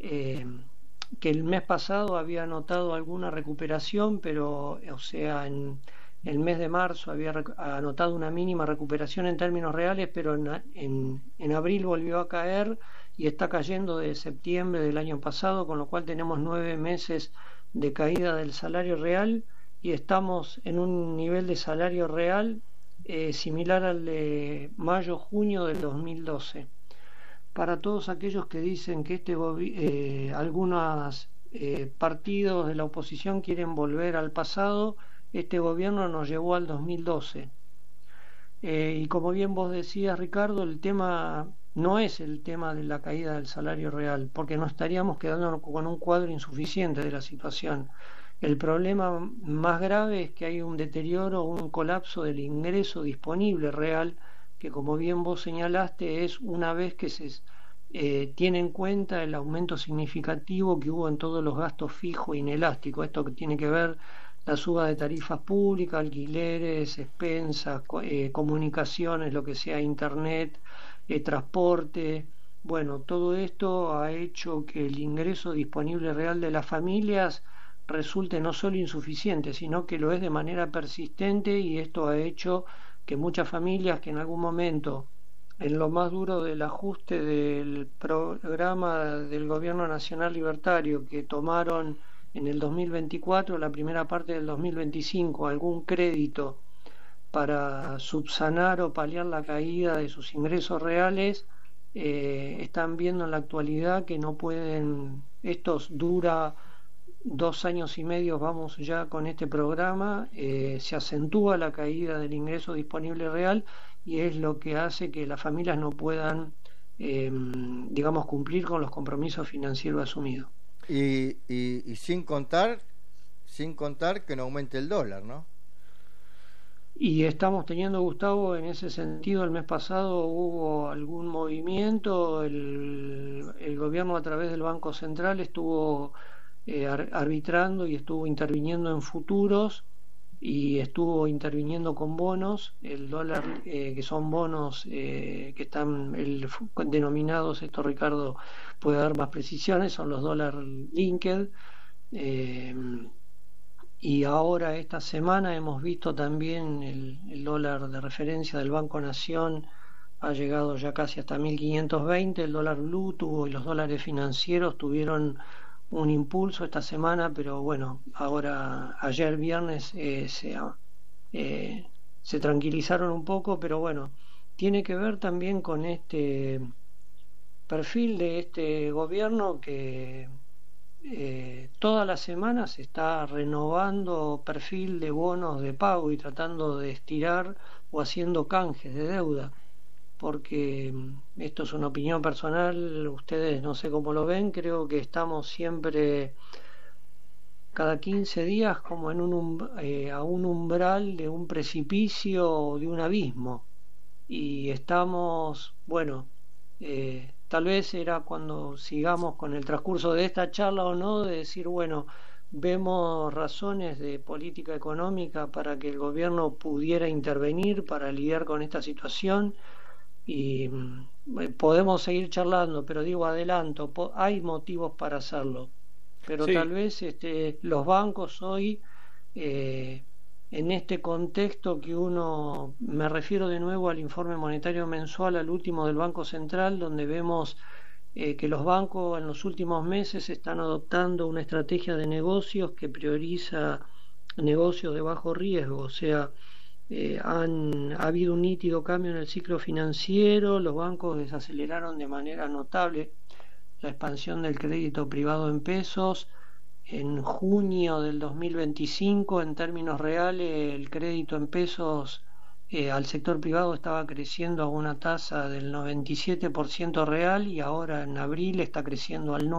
eh, que el mes pasado había notado alguna recuperación, pero, o sea, en el mes de marzo había anotado una mínima recuperación en términos reales, pero en abril volvió a caer y está cayendo de septiembre del año pasado, con lo cual tenemos 9 meses de caída del salario real y estamos en un nivel de salario real similar al de mayo-junio del 2012. Para todos aquellos que dicen que algunos partidos de la oposición quieren volver al pasado, este gobierno nos llevó al 2012. Y como bien vos decías, Ricardo, el tema no es el tema de la caída del salario real, porque nos estaríamos quedando con un cuadro insuficiente de la situación. El problema más grave es que hay un deterioro, un colapso del ingreso disponible real, que como bien vos señalaste, es una vez que se tiene en cuenta el aumento significativo que hubo en todos los gastos fijos e inelásticos. Esto que tiene que ver la suba de tarifas públicas, alquileres, expensas, comunicaciones, lo que sea internet, transporte. Bueno, todo esto ha hecho que el ingreso disponible real de las familias resulte no solo insuficiente, sino que lo es de manera persistente, y esto ha hecho que muchas familias que en algún momento, en lo más duro del ajuste del programa del Gobierno Nacional Libertario, que tomaron en el 2024, la primera parte del 2025, algún crédito para subsanar o paliar la caída de sus ingresos reales, están viendo en la actualidad que no pueden. Estos dura 2 años y medio, vamos ya con este programa, se acentúa la caída del ingreso disponible real y es lo que hace que las familias no puedan, digamos, cumplir con los compromisos financieros asumidos. Y sin contar que no aumente el dólar, ¿no? Y estamos teniendo, Gustavo, en ese sentido, el mes pasado hubo algún movimiento, el gobierno a través del Banco Central estuvo arbitrando y estuvo interviniendo en futuros y estuvo interviniendo con bonos, el dólar, que son bonos que están denominados, esto Ricardo puede dar más precisiones, son los dólar linked. eh, y ahora esta semana hemos visto también el dólar de referencia del Banco Nación ha llegado ya casi hasta 1520, el dólar blue tuvo, y los dólares financieros tuvieron un impulso esta semana, pero bueno, ahora ayer viernes se tranquilizaron un poco, pero bueno, tiene que ver también con este perfil de este gobierno que todas las semanas se está renovando perfil de bonos de pago y tratando de estirar o haciendo canjes de deuda, porque esto es una opinión personal, ustedes no sé cómo lo ven, creo que estamos siempre cada 15 días como en a un umbral de un precipicio o de un abismo, y estamos, bueno, tal vez era cuando sigamos con el transcurso de esta charla o no, de decir, bueno, vemos razones de política económica para que el gobierno pudiera intervenir para lidiar con esta situación y podemos seguir charlando, pero digo, adelanto, hay motivos para hacerlo, pero tal Sí, vez los bancos hoy, eh, en este contexto que uno, me refiero de nuevo al informe monetario mensual, al último del Banco Central, donde vemos que los bancos en los últimos meses están adoptando una estrategia de negocios que prioriza negocios de bajo riesgo, o sea, ha habido un nítido cambio en el ciclo financiero, los bancos desaceleraron de manera notable la expansión del crédito privado en pesos. En junio del 2025, en términos reales, el crédito en pesos al sector privado estaba creciendo a una tasa del 97% real, y ahora en abril está creciendo al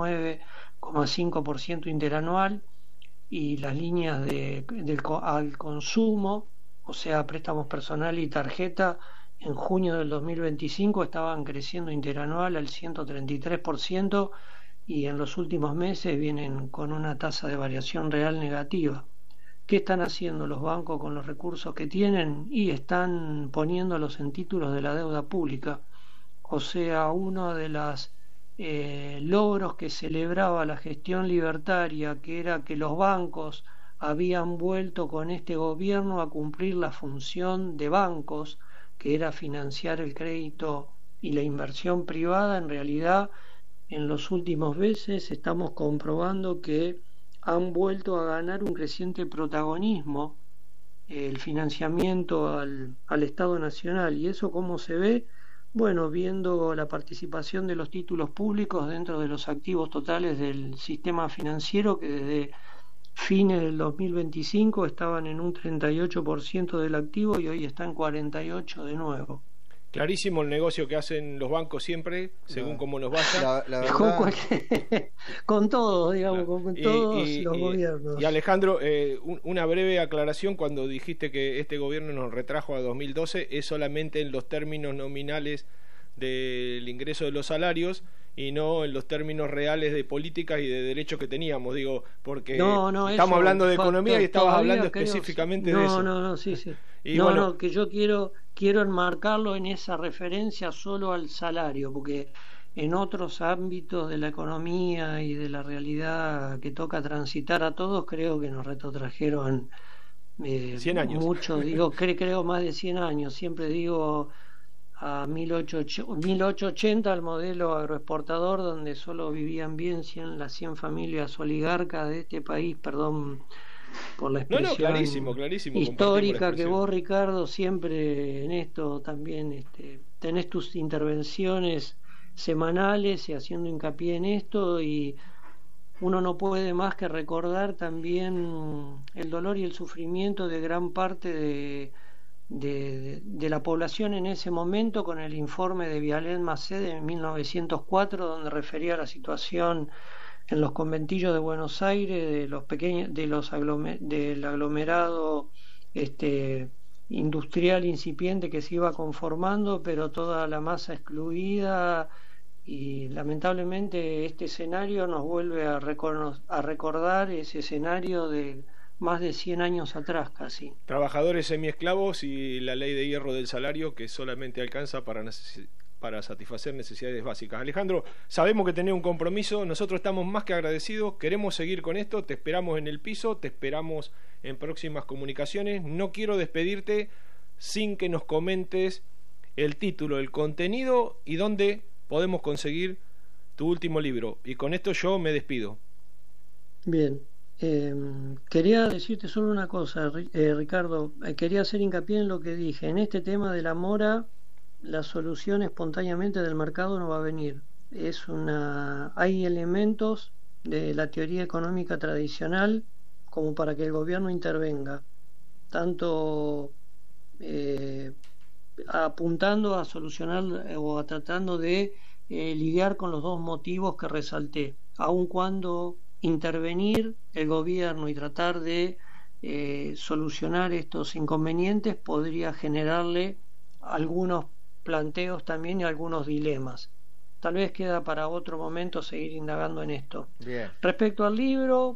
9,5% interanual, y las líneas al consumo, o sea, préstamos personal y tarjeta, en junio del 2025 estaban creciendo interanual al 133%, y en los últimos meses vienen con una tasa de variación real negativa. ¿Qué están haciendo los bancos con los recursos que tienen? Y están poniéndolos en títulos de la deuda pública. O sea, una de las logros que celebraba la gestión libertaria, que era que los bancos habían vuelto con este gobierno a cumplir la función de bancos, que era financiar el crédito y la inversión privada. En realidad, en los últimos meses estamos comprobando que han vuelto a ganar un creciente protagonismo el financiamiento al Estado Nacional. ¿Y eso cómo se ve? Bueno, viendo la participación de los títulos públicos dentro de los activos totales del sistema financiero, que desde fines del 2025 estaban en un 38% del activo y hoy están 48% de nuevo. Clarísimo el negocio que hacen los bancos siempre, según cómo nos vaya. La verdad... con todos, digamos, con todos los gobiernos. Y Alejandro, una breve aclaración: cuando dijiste que este gobierno nos retrajo a 2012, es solamente en los términos nominales del ingreso de los salarios y no en los términos reales de políticas y de derechos que teníamos, digo, porque estamos hablando de economía y estabas hablando específicamente de eso. Sí. Y bueno, que yo quiero enmarcarlo en esa referencia solo al salario, porque en otros ámbitos de la economía y de la realidad que toca transitar a todos, creo que nos retrotrajeron 100 años. Mucho, creo más de 100 años, siempre digo a 1880, al modelo agroexportador, donde solo vivían bien las 100 familias oligarcas de este país, perdón por la expresión clarísimo, histórica, que vos, Ricardo, siempre en esto también tenés tus intervenciones semanales y haciendo hincapié en esto, y uno no puede más que recordar también el dolor y el sufrimiento de gran parte de la población en ese momento, con el informe de Vialet Macé de 1904, donde refería a la situación en los conventillos de Buenos Aires, del aglomerado industrial incipiente que se iba conformando, pero toda la masa excluida. Y lamentablemente este escenario nos vuelve a recordar ese escenario de más de 100 años atrás casi. Trabajadores semiesclavos y la ley de hierro del salario, que solamente alcanza para satisfacer necesidades básicas. Alejandro, sabemos que tenés un compromiso, nosotros estamos más que agradecidos, queremos seguir con esto, te esperamos en el piso, te esperamos en próximas comunicaciones. No quiero despedirte sin que nos comentes el título, el contenido y dónde podemos conseguir tu último libro. Y con esto yo me despido. Bien. Quería decirte solo una cosa, Ricardo. Quería hacer hincapié en lo que dije. En este tema de la mora, la solución espontáneamente del mercado no va a venir. Hay elementos de la teoría económica tradicional como para que el gobierno intervenga, tanto apuntando a solucionar o a tratando de lidiar con los dos motivos que resalté, aun cuando intervenir el gobierno y tratar de solucionar estos inconvenientes podría generarle algunos planteos también y algunos dilemas. Tal vez queda para otro momento seguir indagando en esto. Bien. Respecto al libro,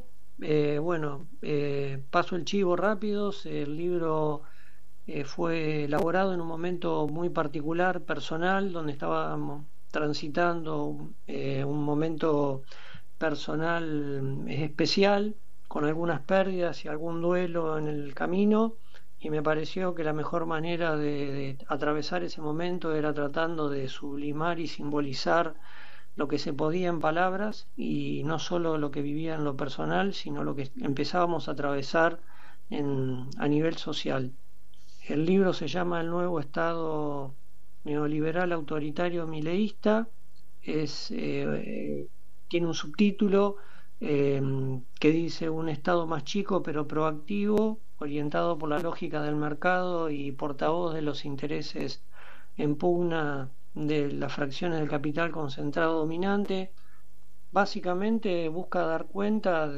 paso el chivo rápido. El libro fue elaborado en un momento muy particular, personal, donde estábamos transitando un momento personal especial, con algunas pérdidas y algún duelo en el camino, y me pareció que la mejor manera de atravesar ese momento era tratando de sublimar y simbolizar lo que se podía en palabras, y no solo lo que vivía en lo personal, sino lo que empezábamos a atravesar a nivel social. El libro se llama El nuevo Estado neoliberal autoritario mileísta. Tiene un subtítulo que dice: un Estado más chico pero proactivo, orientado por la lógica del mercado y portavoz de los intereses en pugna de las fracciones del capital concentrado dominante. Básicamente busca dar cuenta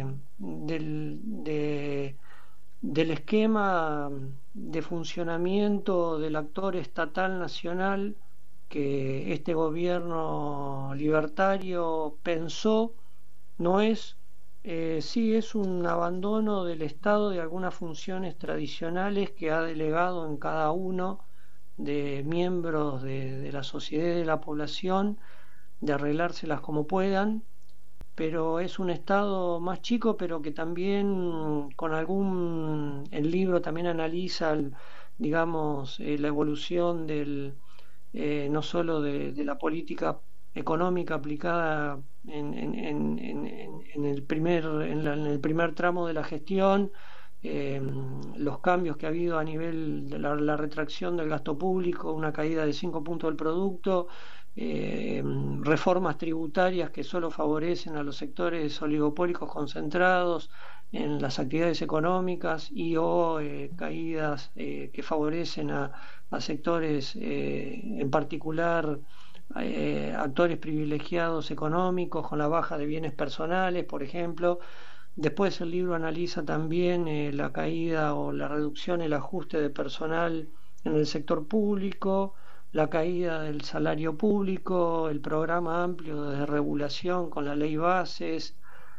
del esquema de funcionamiento del actor estatal nacional que este gobierno libertario pensó. No es sí es un abandono del Estado de algunas funciones tradicionales que ha delegado en cada uno de miembros de la sociedad y de la población, arreglárselas como puedan, pero es un estado más chico, pero que también el libro también analiza, digamos, la evolución no solo de la política económica aplicada en el primer tramo de la gestión, los cambios que ha habido a nivel de la retracción del gasto público, una caída de 5 puntos del producto, reformas tributarias que solo favorecen a los sectores oligopólicos concentrados en las actividades económicas o caídas que favorecen a sectores, en particular actores privilegiados económicos con la baja de bienes personales, por ejemplo. Después el libro analiza también la caída o la reducción, el ajuste de personal en el sector público, la caída del salario público, el programa amplio de regulación con la ley Bases,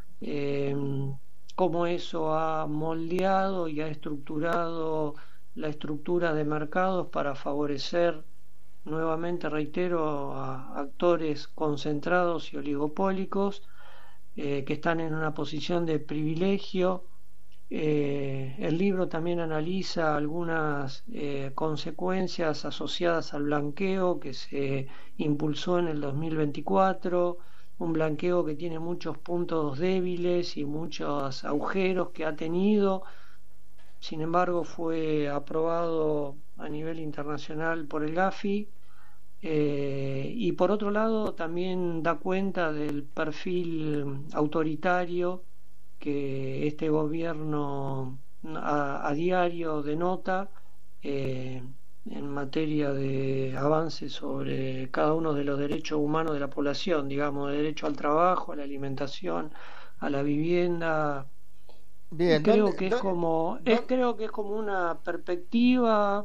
cómo eso ha moldeado y ha estructurado la estructura de mercados para favorecer, nuevamente reitero, a actores concentrados y oligopólicos que están en una posición de privilegio. El libro también analiza algunas consecuencias asociadas al blanqueo que se impulsó en el 2024, un blanqueo que tiene muchos puntos débiles y muchos agujeros que ha tenido. Sin embargo, fue aprobado a nivel internacional por el Gafi. Y por otro lado también da cuenta del perfil autoritario que este gobierno a diario denota en materia de avances sobre cada uno de los derechos humanos de la población, digamos, el derecho al trabajo, a la alimentación, a la vivienda. Bien, Creo que es como una perspectiva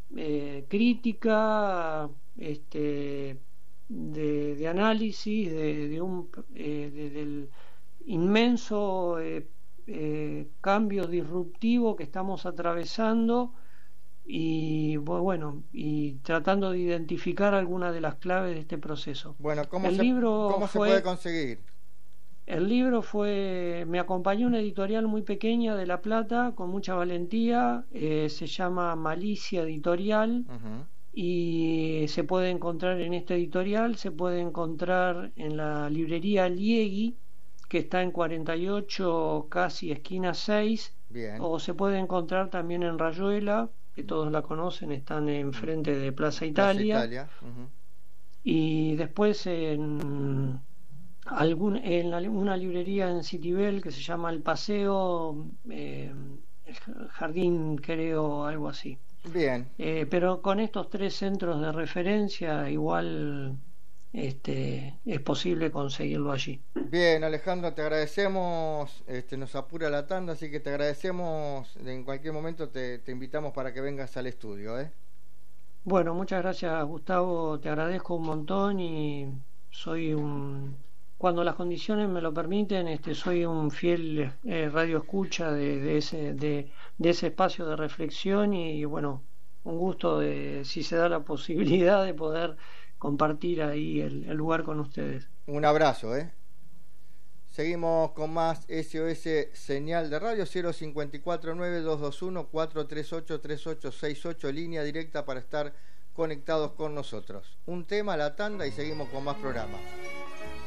crítica, de análisis del inmenso cambio disruptivo que estamos atravesando y bueno, y tratando de identificar algunas de las claves de este proceso. Bueno, ¿cómo se puede conseguir? El libro me acompañó una editorial muy pequeña de La Plata, con mucha valentía, se llama Malicia Editorial. Uh-huh. Y se puede encontrar en esta editorial, se puede encontrar en la librería Liegui, que está en 48, casi esquina 6. Bien. O se puede encontrar también en Rayuela, que todos la conocen, están enfrente de Plaza Italia. Uh-huh. Y después en una librería en Citibel que se llama El Paseo, el Jardín, creo, algo así. Bien. Pero con estos 3 centros de referencia igual es posible conseguirlo allí. Bien, Alejandro, te agradecemos, nos apura la tanda, así que te agradecemos, en cualquier momento te invitamos para que vengas al estudio. Bueno, muchas gracias, Gustavo, te agradezco un montón y cuando las condiciones me lo permiten, soy un fiel radio escucha de ese espacio de reflexión y bueno, un gusto si se da la posibilidad de poder compartir ahí el lugar con ustedes. Un abrazo. Seguimos con más SOS Señal de Radio, 054-9221-438-3868, línea directa para estar conectados con nosotros. Un tema, la tanda, y seguimos con más programas.